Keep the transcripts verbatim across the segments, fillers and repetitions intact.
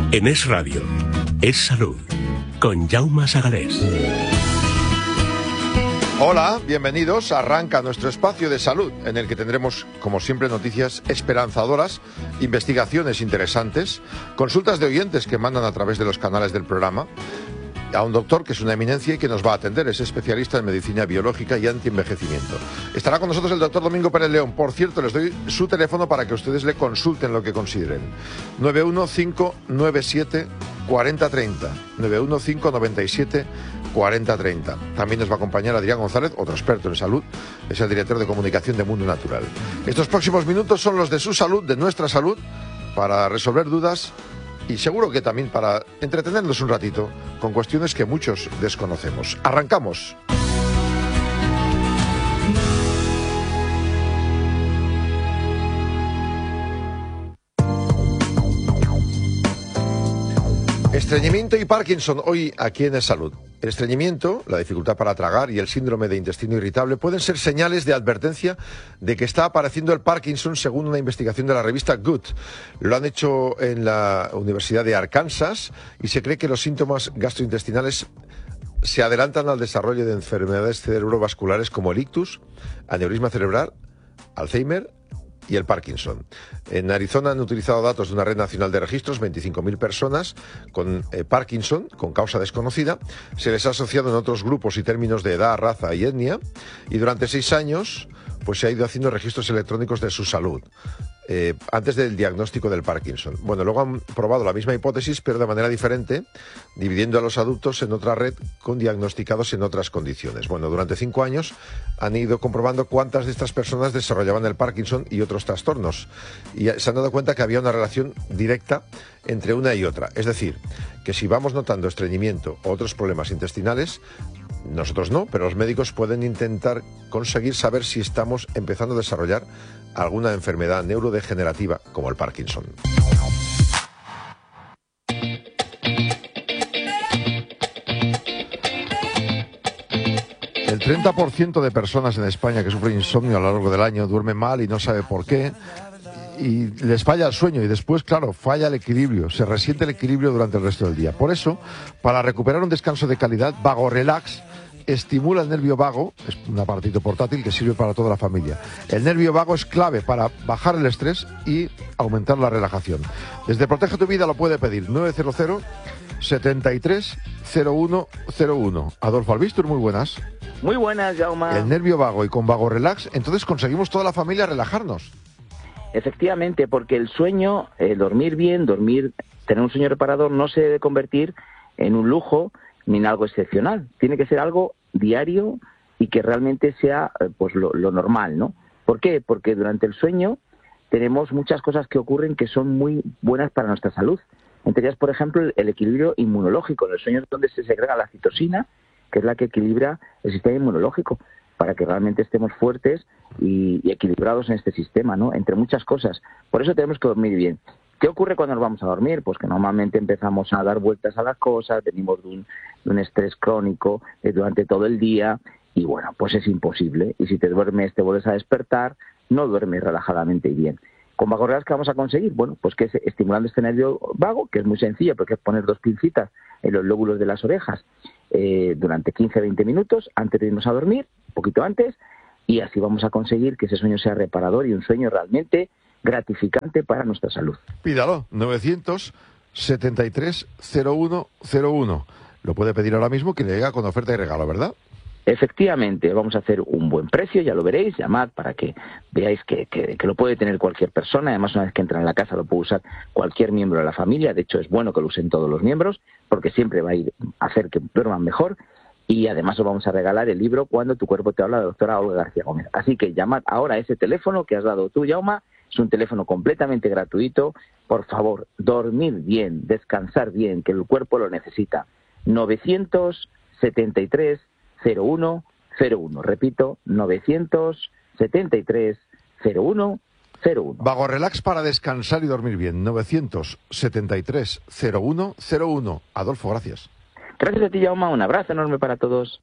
En Es Radio, Es Salud, con Jaume Sagalés. Hola, bienvenidos. Arranca nuestro espacio de salud, en el que tendremos, como siempre, noticias esperanzadoras, investigaciones interesantes, consultas de oyentes que mandan a través de los canales del programa, a un doctor que es una eminencia y que nos va a atender, es especialista en medicina biológica y antienvejecimiento. Estará con nosotros el doctor Domingo Pérez León. Por cierto, les doy su teléfono para que ustedes le consulten lo que consideren. nueve uno cinco nueve siete cuatro cero tres cero, nueve uno cinco nueve siete cuatro cero tres cero. También nos va a acompañar Adrián González, otro experto en salud, es el director de comunicación de Mundo Natural. Estos próximos minutos son los de su salud, de nuestra salud, para resolver dudas y seguro que también para entretenernos un ratito con cuestiones que muchos desconocemos. ¡Arrancamos! Estreñimiento y Parkinson, hoy aquí en Es Salud. El estreñimiento, la dificultad para tragar y el síndrome de intestino irritable pueden ser señales de advertencia de que está apareciendo el Parkinson, según una investigación de la revista Good. Lo han hecho en la Universidad de Arkansas y se cree que los síntomas gastrointestinales se adelantan al desarrollo de enfermedades cerebrovasculares como el ictus, aneurisma cerebral, Alzheimer y el Parkinson. En Arizona han utilizado datos de una red nacional de registros, veinticinco mil personas con eh, Parkinson, con causa desconocida. Se les ha asociado en otros grupos y términos de edad, raza y etnia. Y durante seis años pues se ha ido haciendo registros electrónicos de su salud, eh, antes del diagnóstico del Parkinson. Bueno, luego han probado la misma hipótesis, pero de manera diferente, dividiendo a los adultos en otra red con diagnosticados en otras condiciones. Bueno, durante cinco años han ido comprobando cuántas de estas personas desarrollaban el Parkinson y otros trastornos. Y se han dado cuenta que había una relación directa entre una y otra. Es decir, que si vamos notando estreñimiento o otros problemas intestinales, nosotros no, pero los médicos pueden intentar conseguir saber si estamos empezando a desarrollar alguna enfermedad neurodegenerativa como el Parkinson. El treinta por ciento de personas en España que sufren insomnio a lo largo del año duermen mal y no sabe por qué, y les falla el sueño y después, claro, falla el equilibrio, se resiente el equilibrio durante el resto del día. Por eso, para recuperar un descanso de calidad, Vago Relax estimula el nervio vago, es un aparatito portátil que sirve para toda la familia. El nervio vago es clave para bajar el estrés y aumentar la relajación. Desde Protege tu Vida lo puede pedir nueve cero cero, setenta y tres, cero uno cero uno. Adolfo Albistur, muy buenas. Muy buenas, Jaume. El nervio vago y con Vago Relax, entonces conseguimos toda la familia relajarnos. Efectivamente, porque el sueño, el dormir bien, dormir, tener un sueño reparador no se debe convertir en un lujo ni en algo excepcional. Tiene que ser algo diario y que realmente sea pues lo, lo normal, ¿no? ¿Por qué? Porque durante el sueño tenemos muchas cosas que ocurren que son muy buenas para nuestra salud. Entre ellas, por ejemplo, el, el equilibrio inmunológico. En el sueño es donde se segrega la citosina, que es la que equilibra el sistema inmunológico, para que realmente estemos fuertes y, y equilibrados en este sistema, ¿no? Entre muchas cosas. Por eso tenemos que dormir bien. ¿Qué ocurre cuando nos vamos a dormir? Pues que normalmente empezamos a dar vueltas a las cosas, venimos de un, de un estrés crónico eh, durante todo el día y bueno, pues es imposible. Y si te duermes, te vuelves a despertar, no duermes relajadamente y bien. ¿Con Vago Relax qué vamos a conseguir? Bueno, pues que es estimulando este nervio vago, que es muy sencillo, porque es poner dos pincitas en los lóbulos de las orejas eh, durante quince a veinte minutos antes de irnos a dormir, un poquito antes, y así vamos a conseguir que ese sueño sea reparador y un sueño realmente gratificante para nuestra salud. Pídalo, novecientos setenta y tres, cero uno cero uno. Lo puede pedir ahora mismo, que le llega con oferta y regalo, ¿verdad? Efectivamente, vamos a hacer un buen precio, ya lo veréis, llamad para que veáis que, que, que lo puede tener cualquier persona. Además, una vez que entra en la casa lo puede usar cualquier miembro de la familia. De hecho, es bueno que lo usen todos los miembros, porque siempre va a ir a hacer que duerman mejor. Y además os vamos a regalar el libro Cuando tu cuerpo te habla, de la doctora Olga García Gómez. Así que llamad ahora a ese teléfono que has dado tú, Jaume. Es un teléfono completamente gratuito. Por favor, dormir bien, descansar bien, que el cuerpo lo necesita. novecientos setenta y tres, cero uno cero uno. Repito, novecientos setenta y tres, cero uno cero uno. Vago Relax para descansar y dormir bien. novecientos setenta y tres, cero uno cero uno. Adolfo, gracias. Gracias a ti, Jaume. Un abrazo enorme para todos.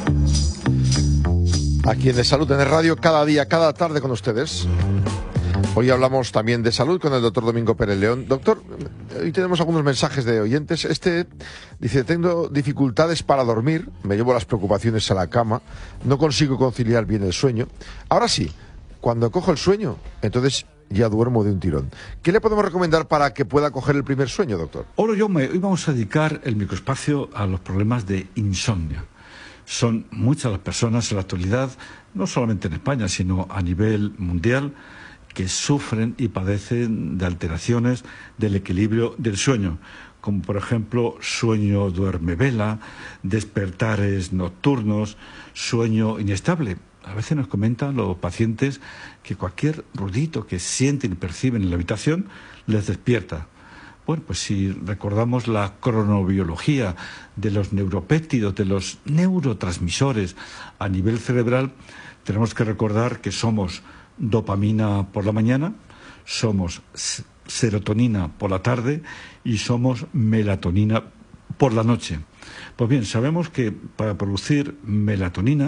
Aquí en De Salud en el Radio, cada día, cada tarde con ustedes. Hoy hablamos también de salud con el doctor Domingo Pérez León. Doctor, hoy tenemos algunos mensajes de oyentes. Este dice, tengo dificultades para dormir, me llevo las preocupaciones a la cama, no consigo conciliar bien el sueño. Ahora sí, cuando cojo el sueño, entonces ya duermo de un tirón. ¿Qué le podemos recomendar para que pueda coger el primer sueño, doctor? Hola, yo me, hoy vamos a dedicar el microespacio a los problemas de insomnio. Son muchas las personas en la actualidad, no solamente en España, sino a nivel mundial, que sufren y padecen de alteraciones del equilibrio del sueño, como por ejemplo sueño duerme-vela, despertares nocturnos, sueño inestable. A veces nos comentan los pacientes que cualquier ruidito que sienten y perciben en la habitación les despierta. Bueno, pues si recordamos la cronobiología de los neuropéptidos, de los neurotransmisores a nivel cerebral, tenemos que recordar que somos dopamina por la mañana, somos serotonina por la tarde y somos melatonina por la noche. Pues bien, sabemos que para producir melatonina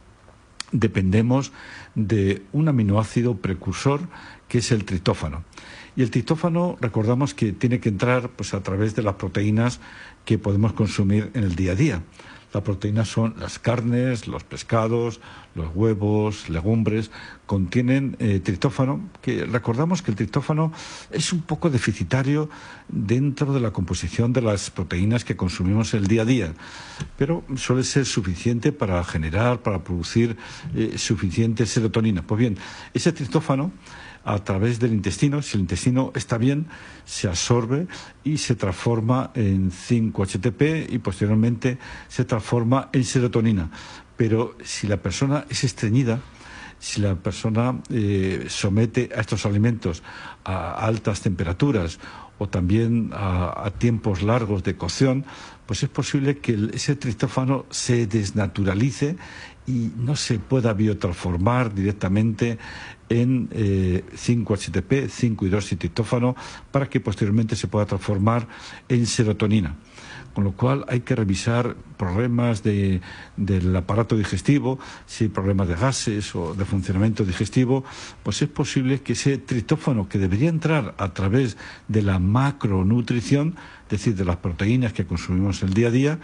dependemos de un aminoácido precursor que es el triptófano. Y el triptófano, recordamos que tiene que entrar pues, a través de las proteínas que podemos consumir en el día a día. Las proteínas son las carnes, los pescados, los huevos, legumbres, contienen eh, triptófano, que recordamos que el triptófano es un poco deficitario dentro de la composición de las proteínas que consumimos el día a día, pero suele ser suficiente para generar, para producir eh, suficiente serotonina. Pues bien, ese triptófano, a través del intestino, si el intestino está bien, se absorbe y se transforma en cinco H T P y posteriormente se transforma en serotonina. Pero si la persona es estreñida, si la persona eh, somete a estos alimentos a altas temperaturas o también a, a tiempos largos de cocción, pues es posible que el, ese triptófano se desnaturalice y no se pueda biotransformar directamente en eh, cinco H T P, cinco hidroxitriptófano, para que posteriormente se pueda transformar en serotonina. Con lo cual hay que revisar problemas de, del aparato digestivo, si hay problemas de gases o de funcionamiento digestivo, pues es posible que ese triptófano que debería entrar a través de la macronutrición, es decir, de las proteínas que consumimos el día a día,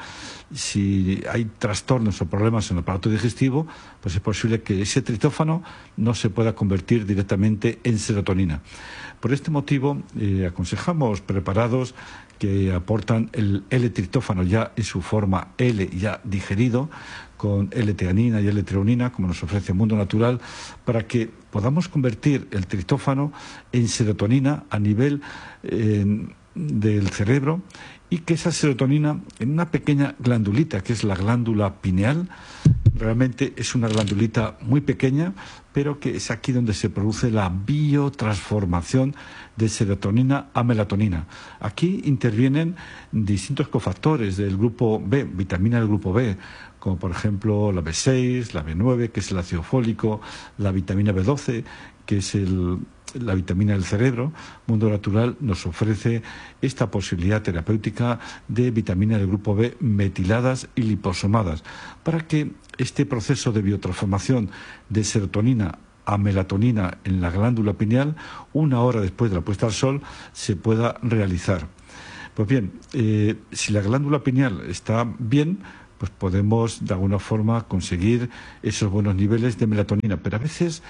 si hay trastornos o problemas en el aparato digestivo, pues es posible que ese triptófano no se pueda convertir directamente en serotonina. Por este motivo, eh, aconsejamos preparados que aportan el L-triptófano ya en su forma L ya digerido, con L-teanina y L-treonina, como nos ofrece Mundo Natural, para que podamos convertir el triptófano en serotonina a nivel eh, del cerebro y que esa serotonina en una pequeña glandulita, que es la glándula pineal, realmente es una glandulita muy pequeña, pero que es aquí donde se produce la biotransformación de serotonina a melatonina. Aquí intervienen distintos cofactores del grupo B, vitamina del grupo B, como por ejemplo la B seis, la B nueve, que es el ácido fólico, la vitamina B doce, que es el, la vitamina del cerebro. Mundo Natural nos ofrece esta posibilidad terapéutica de vitamina del grupo B metiladas y liposomadas, para que este proceso de biotransformación de serotonina a melatonina en la glándula pineal, una hora después de la puesta al sol, se pueda realizar. Pues bien, eh, si la glándula pineal está bien, pues podemos de alguna forma conseguir esos buenos niveles de melatonina. Pero a veces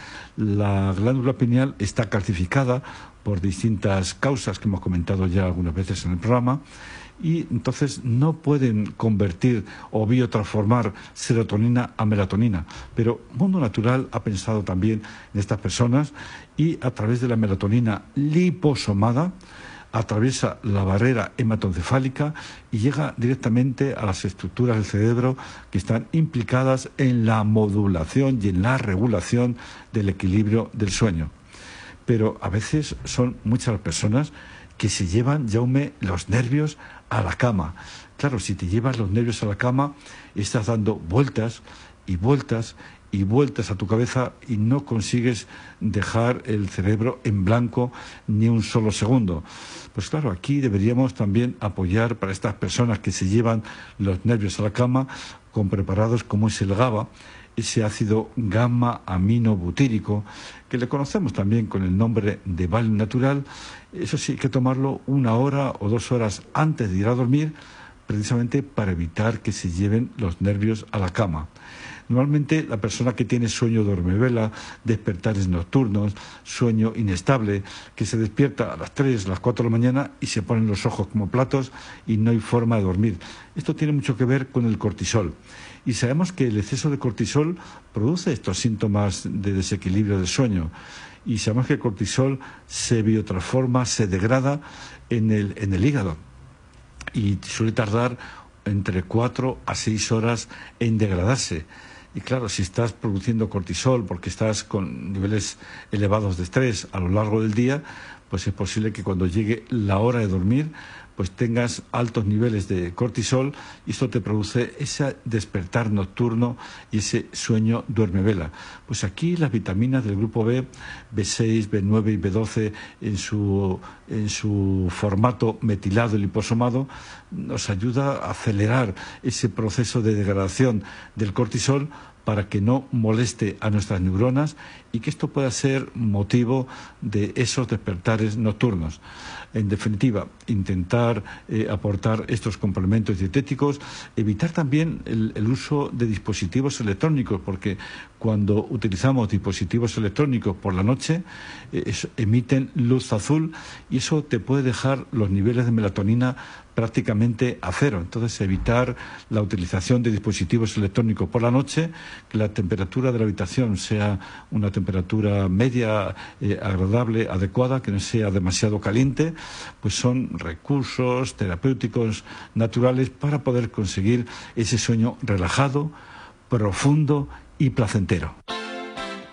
la glándula pineal está calcificada por distintas causas que hemos comentado ya algunas veces en el programa, y entonces no pueden convertir o biotransformar serotonina a melatonina. Pero Mundo Natural ha pensado también en estas personas y a través de la melatonina liposomada atraviesa la barrera hematoencefálica y llega directamente a las estructuras del cerebro que están implicadas en la modulación y en la regulación del equilibrio del sueño. Pero a veces son muchas las personas que se llevan, Jaume, los nervios a la cama. Claro, si te llevas los nervios a la cama, estás dando vueltas y vueltas y vueltas a tu cabeza y no consigues dejar el cerebro en blanco ni un solo segundo. Pues claro, aquí deberíamos también apoyar para estas personas que se llevan los nervios a la cama con preparados como es el GABA. ese ácido gamma-aminobutírico, que le conocemos también con el nombre de Valium natural. Eso sí, hay que tomarlo una hora o dos horas antes de ir a dormir, precisamente para evitar que se lleven los nervios a la cama. Normalmente la persona que tiene sueño dormivela, despertares nocturnos, sueño inestable, que se despierta a las tres, a las cuatro de la mañana y se ponen los ojos como platos y no hay forma de dormir. Esto tiene mucho que ver con el cortisol. Y sabemos que el exceso de cortisol produce estos síntomas de desequilibrio del sueño. Y sabemos que el cortisol se biotransforma, se degrada en el, en el hígado. Y suele tardar entre cuatro a seis horas en degradarse. Y claro, si estás produciendo cortisol porque estás con niveles elevados de estrés a lo largo del día, pues es posible que cuando llegue la hora de dormir, pues tengas altos niveles de cortisol y esto te produce ese despertar nocturno y ese sueño duermevela. Pues aquí las vitaminas del grupo B, B seis, B nueve y B doce en su, en su formato metilado y liposomado nos ayuda a acelerar ese proceso de degradación del cortisol para que no moleste a nuestras neuronas y que esto pueda ser motivo de esos despertares nocturnos. En definitiva, intentar eh, aportar estos complementos dietéticos, evitar también el, el uso de dispositivos electrónicos, porque cuando utilizamos dispositivos electrónicos por la noche, eh, eso, emiten luz azul y eso te puede dejar los niveles de melatonina prácticamente a cero. Entonces, evitar la utilización de dispositivos electrónicos por la noche, que la temperatura de la habitación sea una temperatura media, eh, agradable, adecuada, que no sea demasiado caliente, pues son recursos terapéuticos naturales para poder conseguir ese sueño relajado, profundo y placentero.